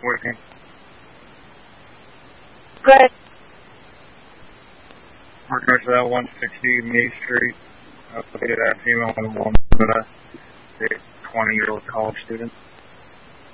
with me. Good. Regards to that 160 Main Street, I was looking at that female and woman, a 20-year-old college student.